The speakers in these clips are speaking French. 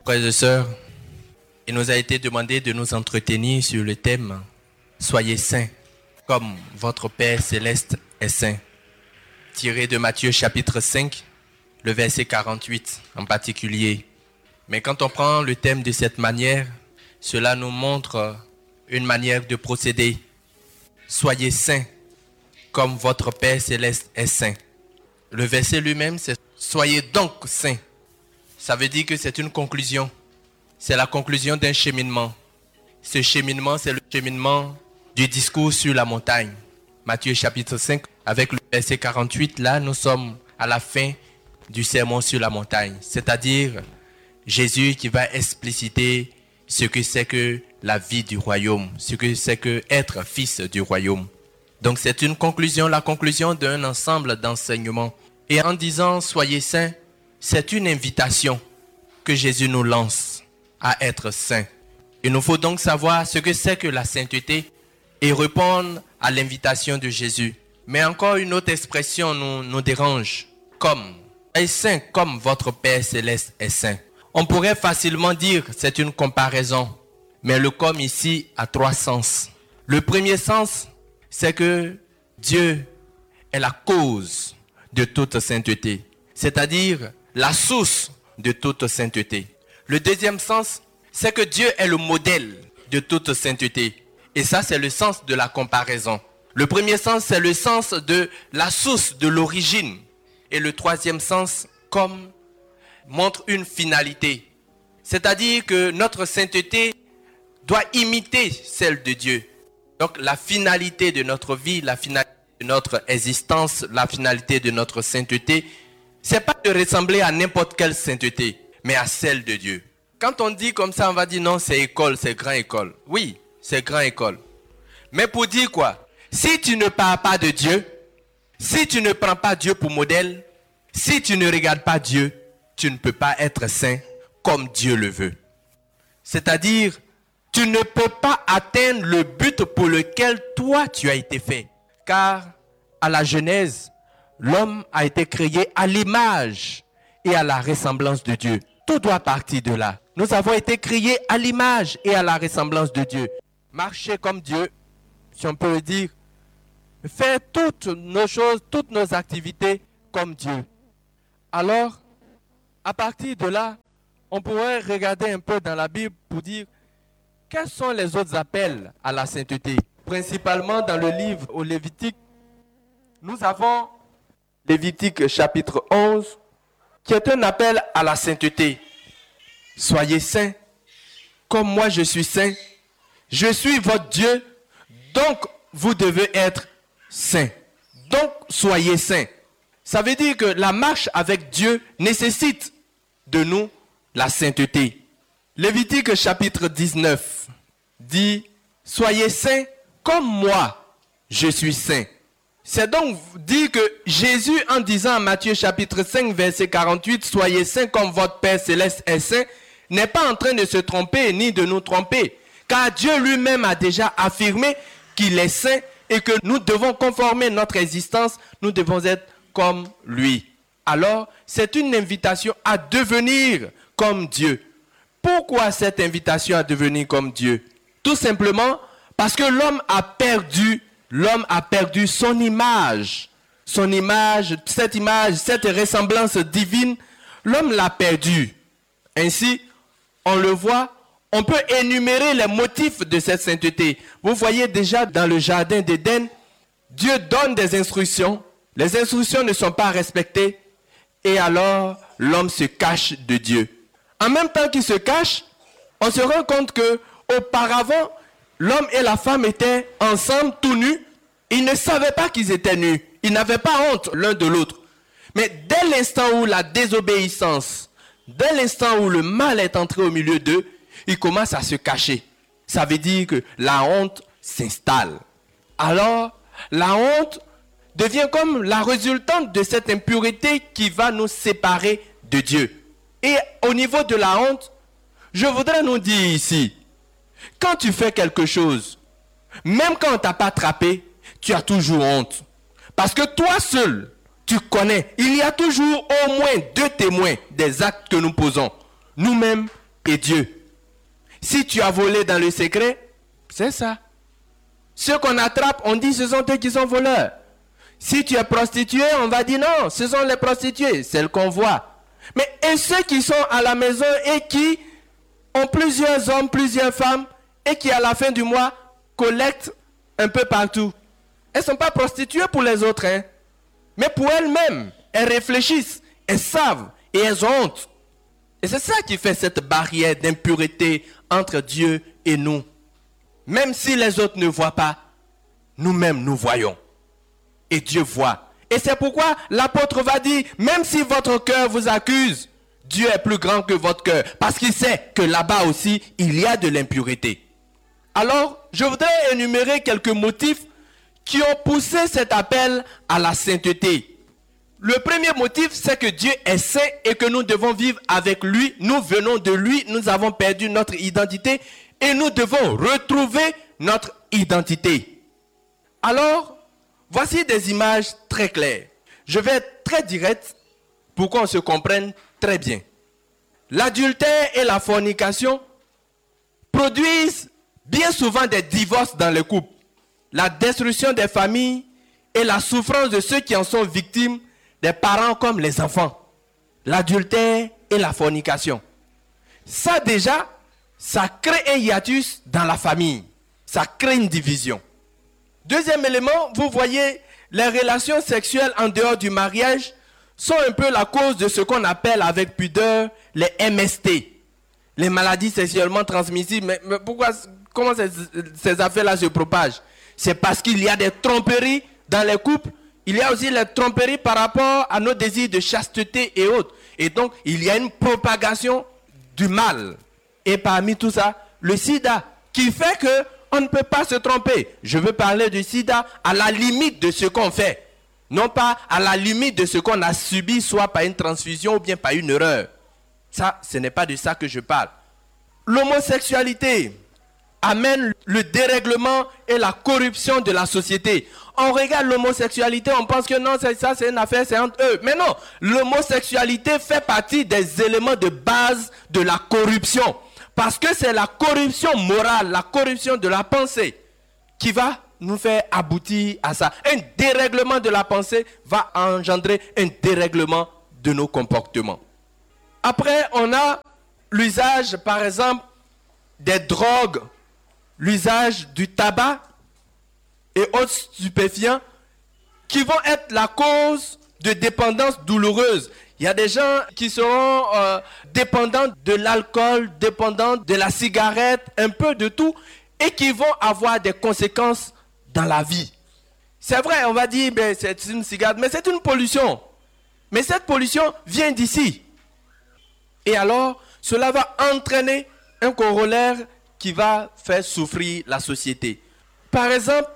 Frères et sœurs, il nous a été demandé de nous entretenir sur le thème « Soyez saints, comme votre Père céleste est saint », tiré de Matthieu chapitre 5, le verset 48 en particulier. Mais quand on prend le thème de cette manière, cela nous montre une manière de procéder. Soyez saints, comme votre Père céleste est saint. Le verset lui-même, c'est « Soyez donc saints ». Ça veut dire que c'est une conclusion. C'est la conclusion d'un cheminement. Ce cheminement, c'est le cheminement du discours sur la montagne. Matthieu chapitre 5, avec le verset 48, là, nous sommes à la fin du sermon sur la montagne. C'est-à-dire Jésus qui va expliciter ce que c'est que la vie du royaume, ce que c'est que être fils du royaume. Donc c'est une conclusion, la conclusion d'un ensemble d'enseignements. Et en disant « Soyez saints », c'est une invitation que Jésus nous lance à être saints. Il nous faut donc savoir ce que c'est que la sainteté et répondre à l'invitation de Jésus. Mais encore une autre expression nous dérange. Comme. Soyez saints comme votre Père céleste est saint. On pourrait facilement dire que c'est une comparaison. Mais le comme ici a trois sens. Le premier sens, c'est que Dieu est la cause de toute sainteté. C'est-à-dire la source de toute sainteté. Le deuxième sens, c'est que Dieu est le modèle de toute sainteté. Et ça, c'est le sens de la comparaison. Le premier sens, c'est le sens de la source, de l'origine. Et le troisième sens, comme, montre une finalité. C'est-à-dire que notre sainteté doit imiter celle de Dieu. Donc la finalité de notre vie, la finalité de notre existence, la finalité de notre sainteté, c'est pas de ressembler à n'importe quelle sainteté, mais à celle de Dieu. Quand on dit comme ça, on va dire non, c'est école, c'est grand école. Oui, c'est grand école. Mais pour dire quoi? Si tu ne parles pas de Dieu, si tu ne prends pas Dieu pour modèle, si tu ne regardes pas Dieu, tu ne peux pas être saint comme Dieu le veut. C'est-à-dire, tu ne peux pas atteindre le but pour lequel toi tu as été fait. Car à la Genèse, l'homme a été créé à l'image et à la ressemblance de Dieu. Tout doit partir de là. Nous avons été créés à l'image et à la ressemblance de Dieu. Marcher comme Dieu, si on peut le dire. Faire toutes nos choses, toutes nos activités comme Dieu. Alors, à partir de là, on pourrait regarder un peu dans la Bible pour dire quels sont les autres appels à la sainteté. Principalement dans le livre au Lévitique, nous avons Lévitique chapitre 11, qui est un appel à la sainteté. Soyez saints, comme moi je suis saint. Je suis votre Dieu, donc vous devez être saints. Donc soyez saints. Ça veut dire que la marche avec Dieu nécessite de nous la sainteté. Lévitique chapitre 19 dit « Soyez saints comme moi je suis saint ». C'est donc dire que Jésus, en disant à Matthieu chapitre 5, verset 48, « Soyez saints comme votre Père céleste est saint », n'est pas en train de se tromper ni de nous tromper. Car Dieu lui-même a déjà affirmé qu'il est saint et que nous devons conformer notre existence, nous devons être comme lui. Alors, c'est une invitation à devenir comme Dieu. Pourquoi cette invitation à devenir comme Dieu? Tout simplement parce que l'homme a perdu son image. Son image, cette ressemblance divine, l'homme l'a perdue. Ainsi, on le voit, on peut énumérer les motifs de cette sainteté. Vous voyez déjà dans le jardin d'Éden, Dieu donne des instructions. Les instructions ne sont pas respectées. Et alors, l'homme se cache de Dieu. En même temps qu'il se cache, on se rend compte que auparavant, l'homme et la femme étaient ensemble, tout nus. Ils ne savaient pas qu'ils étaient nus. Ils n'avaient pas honte l'un de l'autre. Mais dès l'instant où la désobéissance, dès l'instant où le mal est entré au milieu d'eux, ils commencent à se cacher. Ça veut dire que la honte s'installe. Alors, la honte devient comme la résultante de cette impureté qui va nous séparer de Dieu. Et au niveau de la honte, je voudrais nous dire ici, quand tu fais quelque chose, même quand on ne t'a pas attrapé, tu as toujours honte. Parce que toi seul, tu connais, il y a toujours au moins 2 témoins des actes que nous posons, nous-mêmes et Dieu. Si tu as volé dans le secret, c'est ça. Ceux qu'on attrape, on dit ce sont eux qui sont voleurs. Si tu es prostituée, on va dire non, ce sont les prostituées, celles qu'on voit. Mais et ceux qui sont à la maison et qui ont plusieurs hommes, plusieurs femmes, et qui à la fin du mois collectent un peu partout. Elles ne sont pas prostituées pour les autres, hein? Mais pour elles-mêmes, elles réfléchissent, elles savent et elles ont honte. Et c'est ça qui fait cette barrière d'impureté entre Dieu et nous. Même si les autres ne voient pas, nous-mêmes nous voyons. Et Dieu voit. Et c'est pourquoi l'apôtre va dire, même si votre cœur vous accuse, Dieu est plus grand que votre cœur. Parce qu'il sait que là-bas aussi, il y a de l'impureté. Alors, je voudrais énumérer quelques motifs qui ont poussé cet appel à la sainteté. Le premier motif, c'est que Dieu est saint et que nous devons vivre avec lui. Nous venons de lui, nous avons perdu notre identité et nous devons retrouver notre identité. Alors, voici des images très claires. Je vais être très direct pour qu'on se comprenne très bien. L'adultère et la fornication produisent bien souvent des divorces dans les couples, la destruction des familles et la souffrance de ceux qui en sont victimes, des parents comme les enfants. L'adultère et la fornication. Ça déjà, ça crée un hiatus dans la famille. Ça crée une division. Deuxième élément, vous voyez, les relations sexuelles en dehors du mariage sont un peu la cause de ce qu'on appelle avec pudeur les MST, les maladies sexuellement transmissibles. Mais pourquoi, comment ces affaires-là se propagent? C'est parce qu'il y a des tromperies dans les couples. Il y a aussi les tromperies par rapport à nos désirs de chasteté et autres. Et donc, il y a une propagation du mal. Et parmi tout ça, le sida, qui fait qu'on ne peut pas se tromper. Je veux parler du sida à la limite de ce qu'on fait. Non pas à la limite de ce qu'on a subi, soit par une transfusion ou bien par une erreur. Ça, ce n'est pas de ça que je parle. L'homosexualité amène le dérèglement et la corruption de la société. On regarde l'homosexualité, on pense que non, ça c'est une affaire, c'est entre eux. Mais non, l'homosexualité fait partie des éléments de base de la corruption. Parce que c'est la corruption morale, la corruption de la pensée qui va nous faire aboutir à ça. Un dérèglement de la pensée va engendrer un dérèglement de nos comportements. Après, on a l'usage, par exemple, des drogues, l'usage du tabac et autres stupéfiants qui vont être la cause de dépendance douloureuse. Il y a des gens qui seront dépendants de l'alcool, dépendants de la cigarette, un peu de tout, et qui vont avoir des conséquences dans la vie. C'est vrai, on va dire, ben, c'est une cigarette, mais c'est une pollution. Mais cette pollution vient d'ici. Et alors, cela va entraîner un corollaire qui va faire souffrir la société. Par exemple,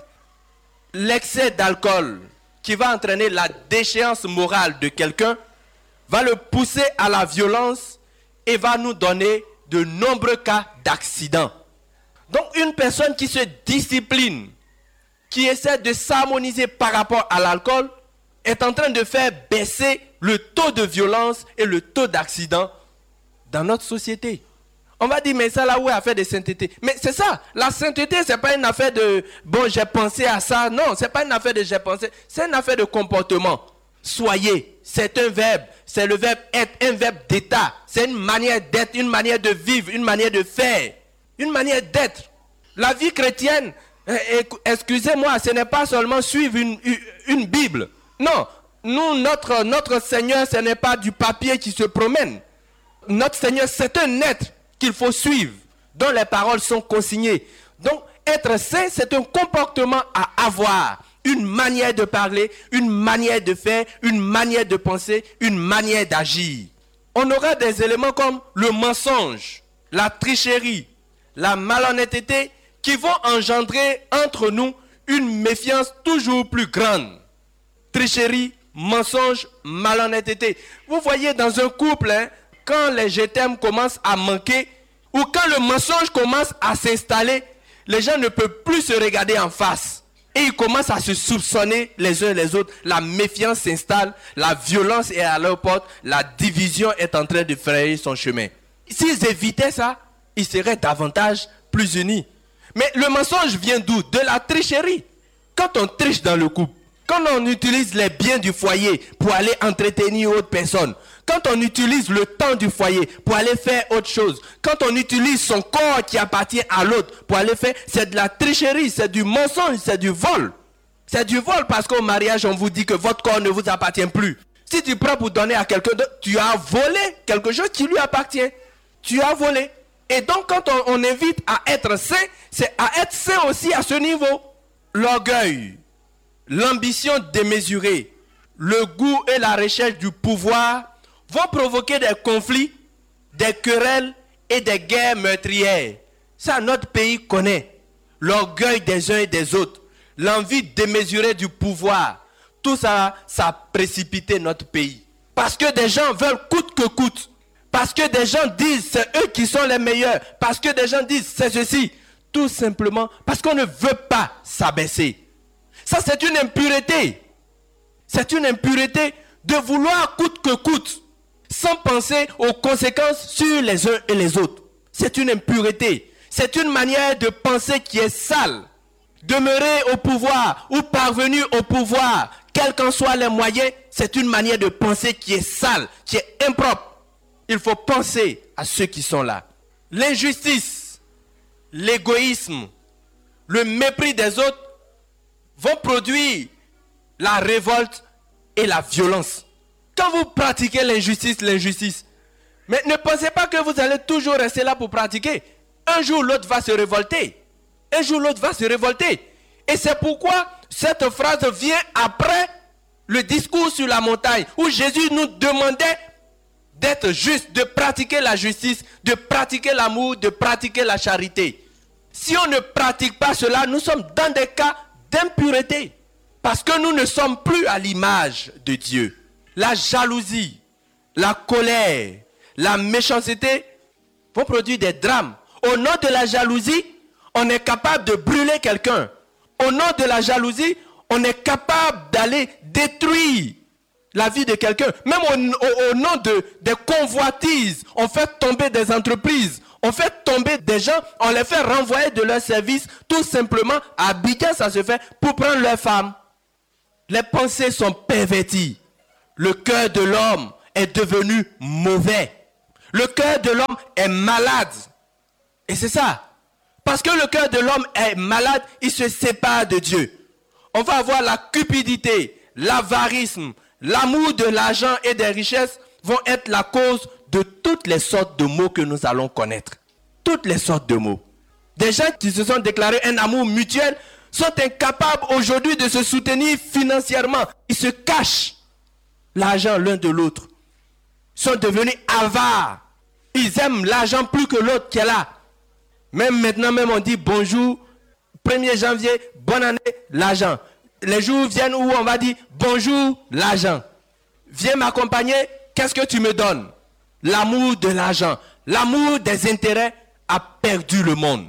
l'excès d'alcool qui va entraîner la déchéance morale de quelqu'un va le pousser à la violence et va nous donner de nombreux cas d'accidents. Donc une personne qui se discipline, qui essaie de s'harmoniser par rapport à l'alcool, est en train de faire baisser le taux de violence et le taux d'accident dans notre société. On va dire, mais ça là, où est l'affaire de sainteté? Mais c'est ça, la sainteté, c'est pas une affaire de, bon, j'ai pensé à ça. Non, c'est pas une affaire de j'ai pensé, c'est une affaire de comportement. Soyez, c'est un verbe, c'est le verbe être, un verbe d'état. C'est une manière d'être, une manière de vivre, une manière de faire, une manière d'être. La vie chrétienne, excusez-moi, ce n'est pas seulement suivre une Bible. Non, nous, notre Seigneur, ce n'est pas du papier qui se promène. Notre Seigneur, c'est un être qu'il faut suivre, dont les paroles sont consignées. Donc, être saint, c'est un comportement à avoir, une manière de parler, une manière de faire, une manière de penser, une manière d'agir. On aura des éléments comme le mensonge, la tricherie, la malhonnêteté, qui vont engendrer entre nous une méfiance toujours plus grande. Tricherie, mensonge, malhonnêteté. Vous voyez dans un couple, quand les je t'aime commencent à manquer, ou quand le mensonge commence à s'installer, les gens ne peuvent plus se regarder en face. Et ils commencent à se soupçonner les uns les autres. La méfiance s'installe, la violence est à leur porte, la division est en train de frayer son chemin. S'ils évitaient ça, ils seraient davantage plus unis. Mais le mensonge vient d'où? De la tricherie. Quand on triche dans le couple, quand on utilise les biens du foyer pour aller entretenir autre personne, quand on utilise le temps du foyer pour aller faire autre chose, quand on utilise son corps qui appartient à l'autre pour aller faire, c'est de la tricherie, c'est du mensonge, c'est du vol. C'est du vol parce qu'au mariage, on vous dit que votre corps ne vous appartient plus. Si tu prends pour donner à quelqu'un d'autre, tu as volé quelque chose qui lui appartient. Tu as volé. Et donc, quand on invite à être saint, c'est à être saint aussi à ce niveau. L'orgueil, l'ambition démesurée, le goût et la recherche du pouvoir vont provoquer des conflits, des querelles et des guerres meurtrières. Ça, notre pays connaît. L'orgueil des uns et des autres, l'envie démesurée du pouvoir, tout ça, ça a précipité notre pays. Parce que des gens veulent coûte que coûte. Parce que des gens disent c'est eux qui sont les meilleurs. Parce que des gens disent c'est ceci. Tout simplement parce qu'on ne veut pas s'abaisser. Ça, c'est une impureté. C'est une impureté de vouloir coûte que coûte, sans penser aux conséquences sur les uns et les autres. C'est une impureté. C'est une manière de penser qui est sale. Demeurer au pouvoir ou parvenir au pouvoir, quels qu'en soient les moyens, c'est une manière de penser qui est sale, qui est impropre. Il faut penser à ceux qui sont là. L'injustice, l'égoïsme, le mépris des autres vont produire la révolte et la violence. Quand vous pratiquez l'injustice, mais ne pensez pas que vous allez toujours rester là pour pratiquer. Un jour, l'autre va se révolter. Un jour, l'autre va se révolter. Et c'est pourquoi cette phrase vient après le discours sur la montagne, où Jésus nous demandait d'être juste, de pratiquer la justice, de pratiquer l'amour, de pratiquer la charité. Si on ne pratique pas cela, nous sommes dans des cas d'impureté. Parce que nous ne sommes plus à l'image de Dieu. La jalousie, la colère, la méchanceté vont produire des drames. Au nom de la jalousie, on est capable de brûler quelqu'un. Au nom de la jalousie, on est capable d'aller détruire la vie de quelqu'un. Même au nom des convoitises, on fait tomber des entreprises. On fait tomber des gens, on les fait renvoyer de leur service, tout simplement, à Abidjan, ça se fait, pour prendre leurs femmes. Les pensées sont perverties. Le cœur de l'homme est devenu mauvais. Le cœur de l'homme est malade. Et c'est ça. Parce que le cœur de l'homme est malade, il se sépare de Dieu. On va avoir la cupidité, l'avarisme, l'amour de l'argent et des richesses vont être la cause de toutes les sortes de maux que nous allons connaître. Toutes les sortes de maux. Des gens qui se sont déclarés un amour mutuel sont incapables aujourd'hui de se soutenir financièrement. Ils se cachent l'argent l'un de l'autre. Ils sont devenus avares. Ils aiment l'argent plus que l'autre qui est là. Même maintenant, on dit bonjour, 1er janvier, bonne année, l'argent. Les jours viennent où on va dire bonjour, l'argent. Viens m'accompagner, qu'est-ce que tu me donnes? L'amour de l'argent, l'amour des intérêts a perdu le monde.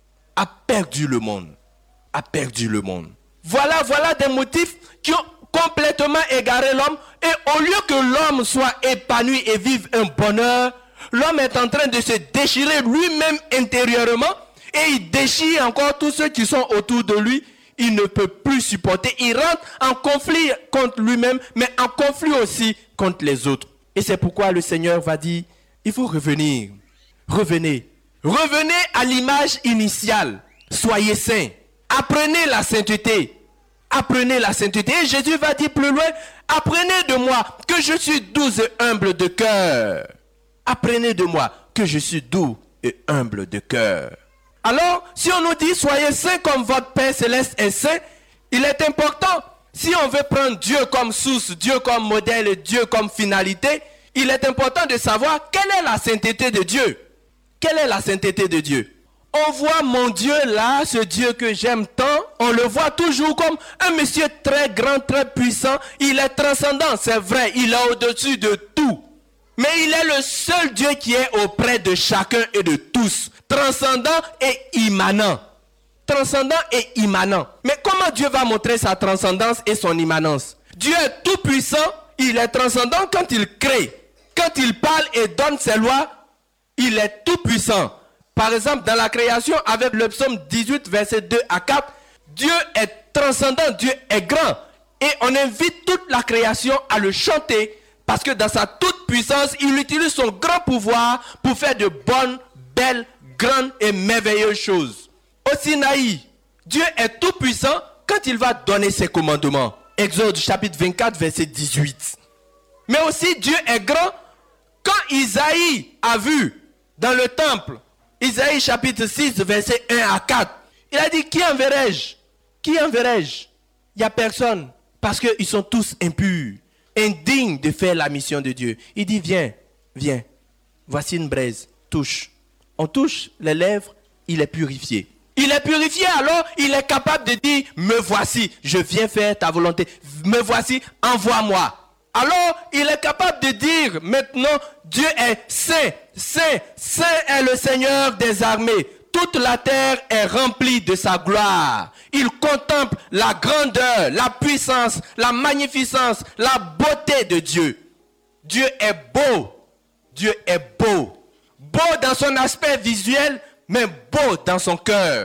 A perdu le monde. A perdu le monde. Voilà des motifs qui ont complètement égaré l'homme. Et au lieu que l'homme soit épanoui et vive un bonheur, l'homme est en train de se déchirer lui-même intérieurement. Et il déchire encore tous ceux qui sont autour de lui. Il ne peut plus supporter. Il rentre en conflit contre lui-même, mais en conflit aussi contre les autres. Et c'est pourquoi le Seigneur va dire, il faut revenir. Revenez. Revenez à l'image initiale. Soyez saints. Apprenez la sainteté. Apprenez la sainteté. Et Jésus va dire plus loin, apprenez de moi que je suis doux et humble de cœur. Apprenez de moi que je suis doux et humble de cœur. Alors, si on nous dit, soyez saints comme votre Père Céleste est saint, il est important, si on veut prendre Dieu comme source, Dieu comme modèle et Dieu comme finalité, il est important de savoir quelle est la sainteté de Dieu. Quelle est la sainteté de Dieu? On voit mon Dieu là, ce Dieu que j'aime tant, on le voit toujours comme un monsieur très grand, très puissant. Il est transcendant, c'est vrai, il est au-dessus de tout. Mais il est le seul Dieu qui est auprès de chacun et de tous. Transcendant et immanent. Transcendant et immanent. Mais comment Dieu va montrer sa transcendance et son immanence? Dieu est tout puissant, il est transcendant quand il crée. Quand il parle et donne ses lois, Il est tout puissant. Par exemple, dans la création, avec le psaume 18, versets 2 à 4, Dieu est transcendant, Dieu est grand. Et on invite toute la création à le chanter parce que dans sa toute puissance, il utilise son grand pouvoir pour faire de bonnes, belles, grandes et merveilleuses choses. Au Sinaï, Dieu est tout puissant quand il va donner ses commandements. Exode chapitre 24, verset 18. Mais aussi Dieu est grand quand Isaïe a vu dans le temple, Isaïe chapitre 6, verset 1 à 4. Il a dit, qui enverrai-je? Qui enverrai-je? Il n'y a personne. Parce qu'ils sont tous impurs, indignes de faire la mission de Dieu. Il dit, viens, viens. Voici une braise, touche. On touche les lèvres, il est purifié. Il est purifié, alors il est capable de dire, me voici, je viens faire ta volonté. Me voici, envoie-moi. Alors, il est capable de dire, maintenant, Dieu est saint, saint, saint est le Seigneur des armées. Toute la terre est remplie de sa gloire. Il contemple la grandeur, la puissance, la magnificence, la beauté de Dieu. Dieu est beau. Dieu est beau. Beau dans son aspect visuel, mais beau dans son cœur.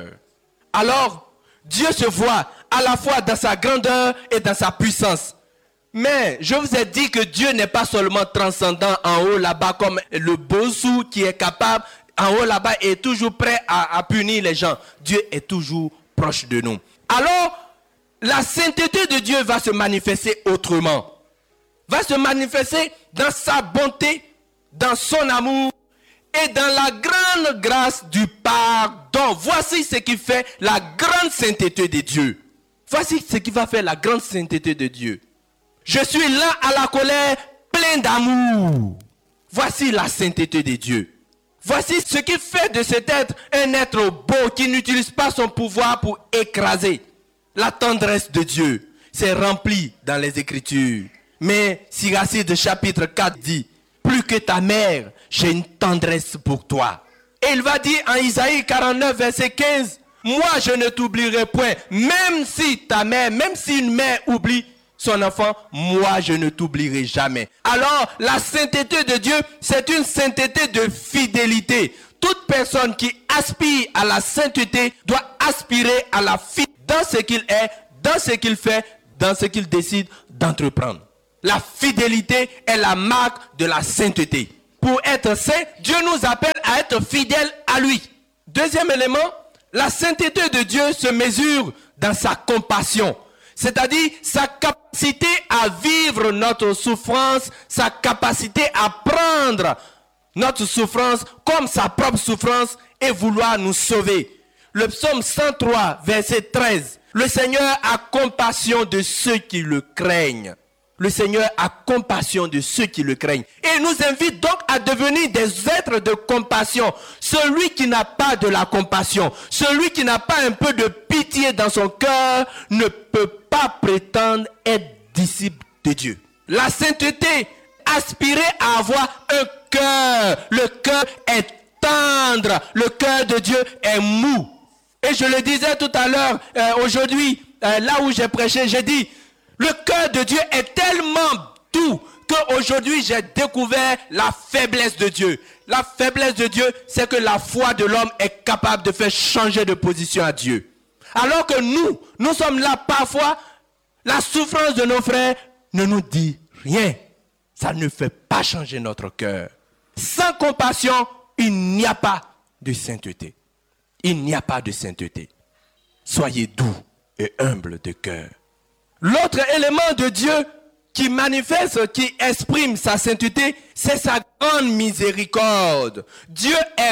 Alors, Dieu se voit à la fois dans sa grandeur et dans sa puissance. Mais je vous ai dit que Dieu n'est pas seulement transcendant en haut là-bas comme le bossou qui est capable en haut là-bas et est toujours prêt à punir les gens. Dieu est toujours proche de nous. Alors, la sainteté de Dieu va se manifester autrement. Va se manifester dans sa bonté, dans son amour et dans la grande grâce du pardon. Voici ce qui fait la grande sainteté de Dieu. Voici ce qui va faire la grande sainteté de Dieu. Je suis là à la colère, plein d'amour. Voici la sainteté de Dieu. Voici ce qui fait de cet être un être beau qui n'utilise pas son pouvoir pour écraser. La tendresse de Dieu, c'est rempli dans les Écritures. Mais Siracide chapitre 4 dit, plus que ta mère, j'ai une tendresse pour toi. Et il va dire en Isaïe 49 verset 15, moi je ne t'oublierai point, même si ta mère, même si une mère oublie son enfant, moi je ne t'oublierai jamais. Alors, la sainteté de Dieu, c'est une sainteté de fidélité. Toute personne qui aspire à la sainteté doit aspirer à la fidélité dans ce qu'il est, dans ce qu'il fait, dans ce qu'il décide d'entreprendre. La fidélité est la marque de la sainteté. Pour être saint, Dieu nous appelle à être fidèles à lui. Deuxième élément, la sainteté de Dieu se mesure dans sa compassion. C'est-à-dire sa capacité à vivre notre souffrance, sa capacité à prendre notre souffrance comme sa propre souffrance et vouloir nous sauver. Le psaume 103, verset 13. Le Seigneur a compassion de ceux qui le craignent. Le Seigneur a compassion de ceux qui le craignent. Et il nous invite donc à devenir des êtres de compassion. Celui qui n'a pas de la compassion, celui qui n'a pas un peu de pitié dans son cœur, ne peut pas prétendre être disciple de Dieu. La sainteté, aspirer à avoir un cœur. Le cœur est tendre. Le cœur de Dieu est mou. Et je le disais tout à l'heure, aujourd'hui, là où j'ai prêché, j'ai dit, le cœur de Dieu est tellement doux qu'aujourd'hui j'ai découvert la faiblesse de Dieu. La faiblesse de Dieu, c'est que la foi de l'homme est capable de faire changer de position à Dieu. Alors que nous sommes là parfois, la souffrance de nos frères ne nous dit rien. Ça ne fait pas changer notre cœur. Sans compassion, il n'y a pas de sainteté. Il n'y a pas de sainteté. Soyez doux et humbles de cœur. L'autre élément de Dieu qui manifeste, qui exprime sa sainteté, c'est sa grande miséricorde. Dieu est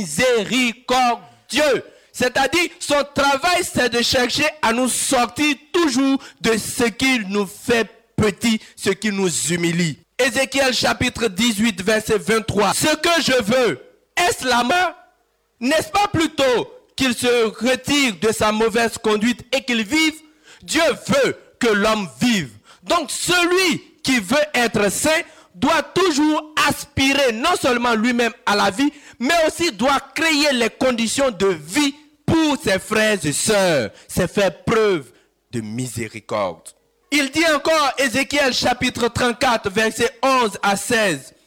miséricordieux. C'est-à-dire, son travail, c'est de chercher à nous sortir toujours de ce qui nous fait petits, ce qui nous humilie. Ézéchiel chapitre 18, verset 23. Ce que je veux, est-ce la mort? N'est-ce pas plutôt qu'il se retire de sa mauvaise conduite et qu'il vive? Dieu veut que l'homme vive. Donc celui qui veut être saint doit toujours aspirer non seulement lui-même à la vie, mais aussi doit créer les conditions de vie pour ses frères et sœurs. C'est faire preuve de miséricorde. Il dit encore, Ézéchiel chapitre 34, versets 11 à 16,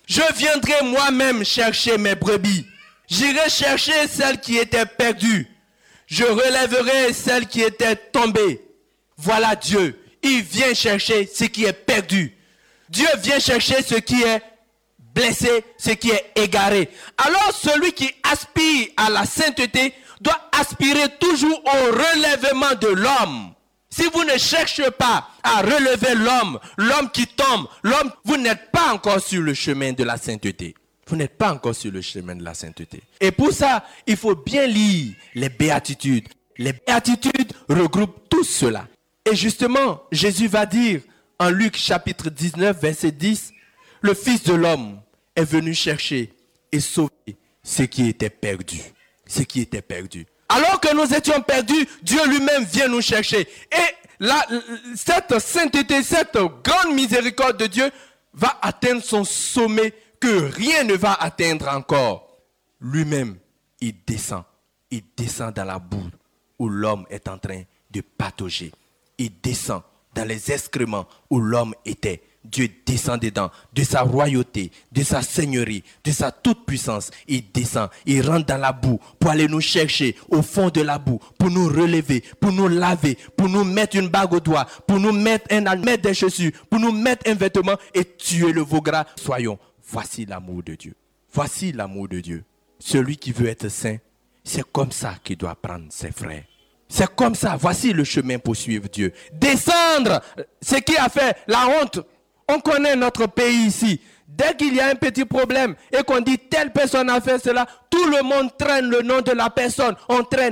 Je viendrai moi-même chercher mes brebis. J'irai chercher celles qui étaient perdues. Je relèverai celles qui étaient tombées. Voilà Dieu. Il vient chercher ce qui est perdu. Dieu vient chercher ce qui est blessé, ce qui est égaré. Alors celui qui aspire à la sainteté doit aspirer toujours au relèvement de l'homme. Si vous ne cherchez pas à relever l'homme, l'homme qui tombe, vous n'êtes pas encore sur le chemin de la sainteté. Vous n'êtes pas encore sur le chemin de la sainteté. Et pour ça, il faut bien lire les béatitudes. Les béatitudes regroupent tout cela. Et justement, Jésus va dire en Luc chapitre 19, verset 10, « Le Fils de l'homme est venu chercher et sauver ce qui était perdu. » Ce qui était perdu. Alors que nous étions perdus, Dieu lui-même vient nous chercher. Et cette sainteté, cette grande miséricorde de Dieu va atteindre son sommet que rien ne va atteindre encore. Lui-même, il descend dans la boue où l'homme est en train de patauger. Il descend dans les excréments où l'homme était. Dieu descend dedans, de sa royauté, de sa seigneurie, de sa toute-puissance. Il descend, il rentre dans la boue pour aller nous chercher au fond de la boue, pour nous relever, pour nous laver, pour nous mettre une bague au doigt, pour nous mettre des chaussures, pour nous mettre un vêtement et tuer le veau gras. Soyons, voici l'amour de Dieu. Voici l'amour de Dieu. Celui qui veut être saint, c'est comme ça qu'il doit prendre ses frères. C'est comme ça, voici le chemin pour suivre Dieu. Descendre, ce qui a fait la honte. On connaît notre pays ici. Dès qu'il y a un petit problème et qu'on dit telle personne a fait cela, tout le monde traîne le nom de la personne. On traîne.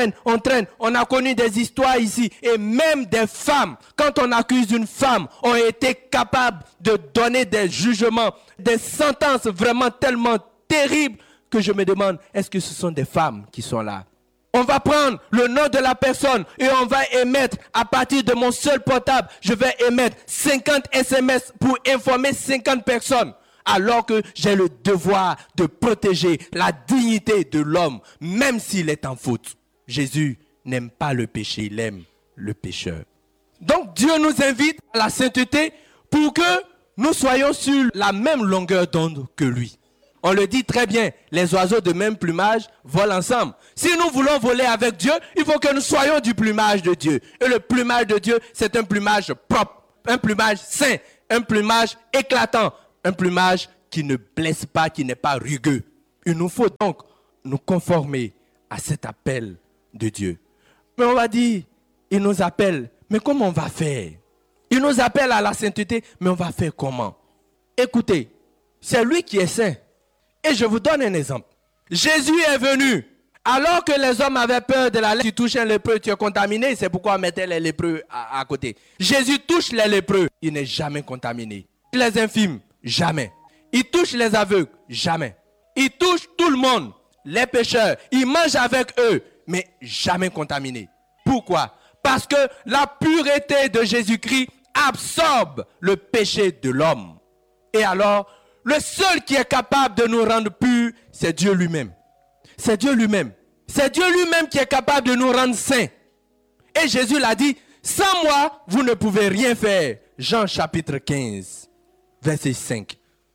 On a connu des histoires ici. Et même des femmes, quand on accuse une femme, ont été capables de donner des jugements, des sentences vraiment tellement terribles que je me demande, est-ce que ce sont des femmes qui sont là? On va prendre le nom de la personne et on va émettre, à partir de mon seul portable, je vais émettre 50 SMS pour informer 50 personnes. Alors que j'ai le devoir de protéger la dignité de l'homme, même s'il est en faute. Jésus n'aime pas le péché, il aime le pécheur. Donc Dieu nous invite à la sainteté pour que nous soyons sur la même longueur d'onde que lui. On le dit très bien, les oiseaux de même plumage volent ensemble. Si nous voulons voler avec Dieu, il faut que nous soyons du plumage de Dieu. Et le plumage de Dieu, c'est un plumage propre, un plumage sain, un plumage éclatant, un plumage qui ne blesse pas, qui n'est pas rugueux. Il nous faut donc nous conformer à cet appel de Dieu. Mais on va dire, il nous appelle, mais comment on va faire? Il nous appelle à la sainteté, mais on va faire comment? Écoutez, c'est lui qui est saint. Et je vous donne un exemple. Jésus est venu. Alors que les hommes avaient peur de la lèpre, tu touches un lépreux, tu es contaminé. C'est pourquoi on mettait les lépreux à côté. Jésus touche les lépreux. Il n'est jamais contaminé. Les infirmes, jamais. Il touche les aveugles, jamais. Il touche tout le monde, les pécheurs. Il mange avec eux, mais jamais contaminé. Pourquoi? Parce que la pureté de Jésus-Christ absorbe le péché de l'homme. Et alors, le seul qui est capable de nous rendre purs, c'est Dieu lui-même. C'est Dieu lui-même. C'est Dieu lui-même qui est capable de nous rendre saints. Et Jésus l'a dit, sans moi, vous ne pouvez rien faire. Jean chapitre 15, verset 5.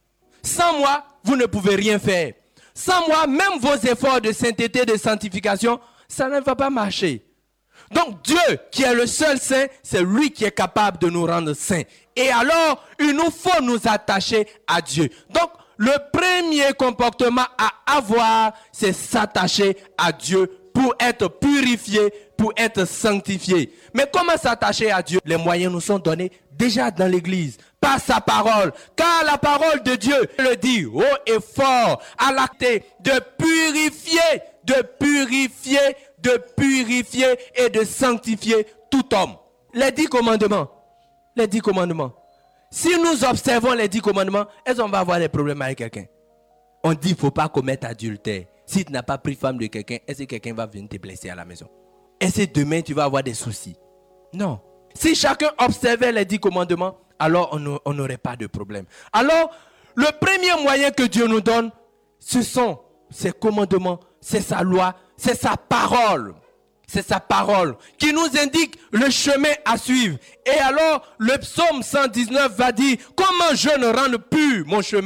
Sans moi, vous ne pouvez rien faire. Sans moi, même vos efforts de sainteté, de sanctification, ça ne va pas marcher. Donc Dieu, qui est le seul saint, c'est lui qui est capable de nous rendre saints. Et alors, il nous faut nous attacher à Dieu. Donc, le premier comportement à avoir, c'est s'attacher à Dieu pour être purifié, pour être sanctifié. Mais comment s'attacher à Dieu? Les moyens nous sont donnés déjà dans l'église, par sa parole. Car la parole de Dieu le dit haut et fort, à l'acte de purifier, de purifier, de purifier et de sanctifier tout homme. Les 10 commandements. Les 10 commandements. Si nous observons les 10 commandements, est-ce qu'on va avoir des problèmes avec quelqu'un? On dit qu'il ne faut pas commettre adultère. Si tu n'as pas pris femme de quelqu'un, est-ce que quelqu'un va venir te blesser à la maison? Est-ce que demain tu vas avoir des soucis? Non. Si chacun observait les 10 commandements, alors on n'aurait pas de problème. Alors, le premier moyen que Dieu nous donne, ce sont ses commandements, c'est sa loi, c'est sa parole. C'est sa parole qui nous indique le chemin à suivre. Et alors, le psaume 119 va dire, comment je ne rende plus mon chemin?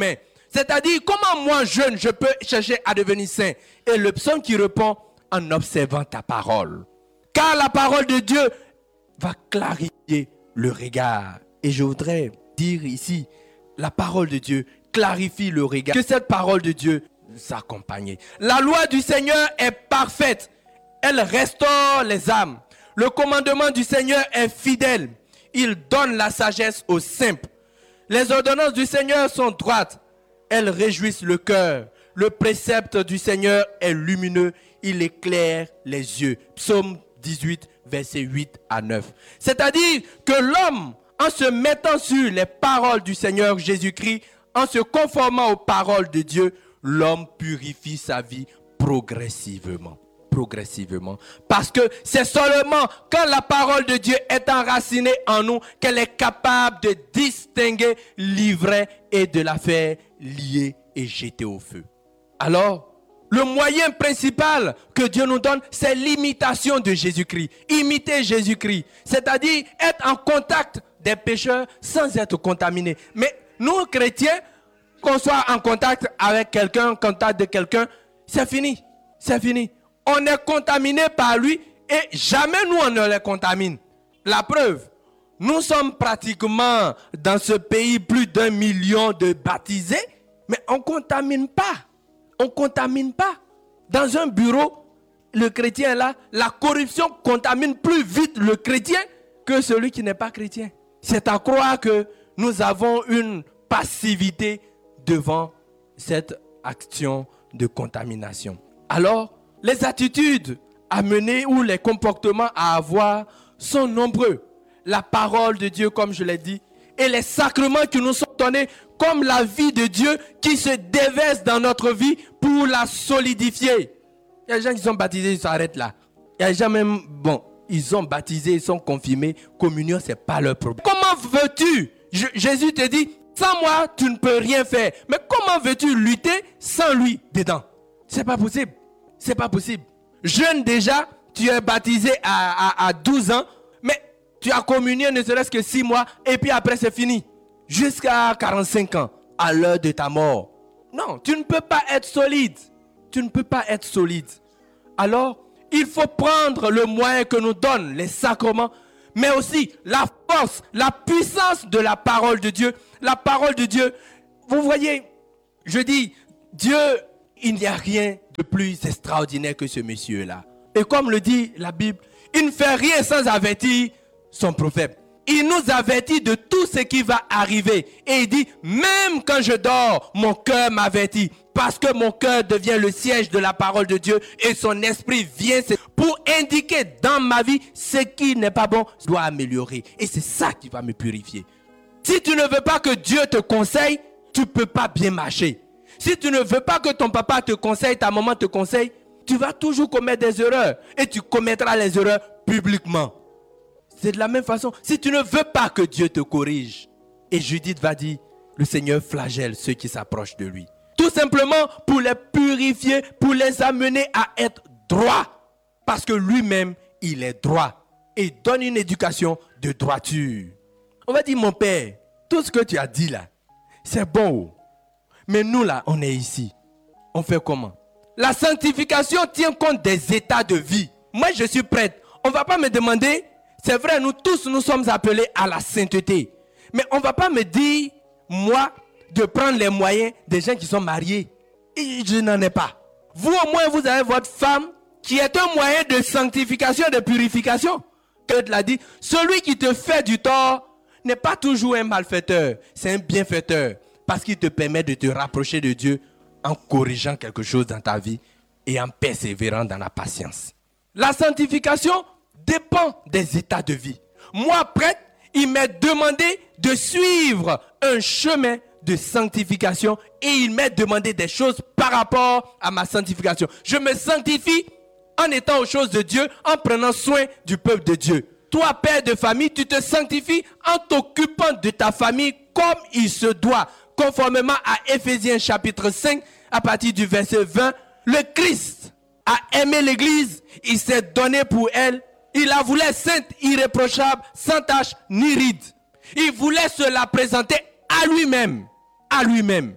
C'est-à-dire, comment moi, jeune, je peux chercher à devenir saint? Et le psaume qui répond, en observant ta parole. Car la parole de Dieu va clarifier le regard. Et je voudrais dire ici, la parole de Dieu clarifie le regard. Que cette parole de Dieu nous accompagne. La loi du Seigneur est parfaite. Elle restaure les âmes. Le commandement du Seigneur est fidèle. Il donne la sagesse aux simples. Les ordonnances du Seigneur sont droites. Elles réjouissent le cœur. Le précepte du Seigneur est lumineux. Il éclaire les yeux. Psaume 18, versets 8 à 9. C'est-à-dire que l'homme, en se mettant sur les paroles du Seigneur Jésus-Christ, en se conformant aux paroles de Dieu, l'homme purifie sa vie progressivement. Progressivement. Parce que c'est seulement quand la parole de Dieu est enracinée en nous qu'elle est capable de distinguer l'ivraie et de la faire lier et jeter au feu. Alors, le moyen principal que Dieu nous donne, c'est l'imitation de Jésus-Christ. Imiter Jésus-Christ. C'est-à-dire être en contact des pécheurs sans être contaminé. Mais nous, chrétiens, qu'on soit en contact avec quelqu'un, en contact de quelqu'un, c'est fini. C'est fini. On est contaminé par lui et jamais nous on ne les contamine. La preuve, nous sommes pratiquement dans ce pays plus d'1 million de baptisés, mais on ne contamine pas. On ne contamine pas. Dans un bureau, le chrétien est là, la corruption contamine plus vite le chrétien que celui qui n'est pas chrétien. C'est à croire que nous avons une passivité devant cette action de contamination. Alors, les attitudes à mener ou les comportements à avoir sont nombreux. La parole de Dieu, comme je l'ai dit, et les sacrements qui nous sont donnés, comme la vie de Dieu qui se déverse dans notre vie pour la solidifier. Il y a des gens qui sont baptisés, ils s'arrêtent là. Il y a des gens même, ils sont baptisés, ils sont confirmés. Communion, ce n'est pas leur problème. Comment veux-tu? Jésus te dit, sans moi, tu ne peux rien faire. Mais comment veux-tu lutter sans lui dedans? C'est pas possible. C'est pas possible. Jeune déjà, tu es baptisé à 12 ans, mais tu as communié ne serait-ce que 6 mois, et puis après c'est fini. Jusqu'à 45 ans, à l'heure de ta mort. Non, tu ne peux pas être solide. Tu ne peux pas être solide. Alors, il faut prendre le moyen que nous donnent les sacrements, mais aussi la force, la puissance de la parole de Dieu. La parole de Dieu, vous voyez, je dis, Dieu, il n'y a rien de plus extraordinaire que ce monsieur-là. Et comme le dit la Bible, il ne fait rien sans avertir son prophète. Il nous avertit de tout ce qui va arriver. Et il dit, même quand je dors, mon cœur m'avertit. Parce que mon cœur devient le siège de la parole de Dieu et son esprit vient pour indiquer dans ma vie ce qui n'est pas bon, doit améliorer. Et c'est ça qui va me purifier. Si tu ne veux pas que Dieu te conseille, tu ne peux pas bien marcher. Si tu ne veux pas que ton papa te conseille, ta maman te conseille, tu vas toujours commettre des erreurs. Et tu commettras les erreurs publiquement. C'est de la même façon. Si tu ne veux pas que Dieu te corrige, et Judith va dire, le Seigneur flagelle ceux qui s'approchent de lui. Tout simplement pour les purifier, pour les amener à être droits. Parce que lui-même, il est droit. Et il donne une éducation de droiture. On va dire, mon père, tout ce que tu as dit là, c'est bon. Mais nous là, on est ici. On fait comment? La sanctification tient compte des états de vie. Moi, je suis prête. On ne va pas me demander, c'est vrai, nous tous, nous sommes appelés à la sainteté. Mais on ne va pas me dire, moi, de prendre les moyens des gens qui sont mariés. Et je n'en ai pas. Vous, au moins, vous avez votre femme qui est un moyen de sanctification, de purification. Que tu l'as dit, celui qui te fait du tort n'est pas toujours un malfaiteur, c'est un bienfaiteur. Parce qu'il te permet de te rapprocher de Dieu en corrigeant quelque chose dans ta vie et en persévérant dans la patience. La sanctification dépend des états de vie. Moi, prêtre, il m'est demandé de suivre un chemin de sanctification et il m'est demandé des choses par rapport à ma sanctification. Je me sanctifie en étant aux choses de Dieu, en prenant soin du peuple de Dieu. Toi, père de famille, tu te sanctifies en t'occupant de ta famille comme il se doit. Conformément à Éphésiens chapitre 5, à partir du verset 20, le Christ a aimé l'Église, il s'est donné pour elle, il la voulait sainte, irréprochable, sans tache ni ride. Il voulait se la présenter à lui-même,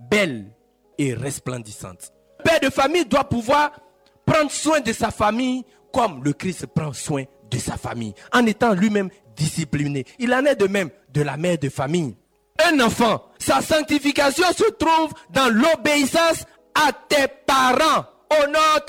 belle et resplendissante. Le père de famille doit pouvoir prendre soin de sa famille comme le Christ prend soin de sa famille, en étant lui-même discipliné. Il en est de même de la mère de famille. Un enfant, sa sanctification se trouve dans l'obéissance à tes parents. Honore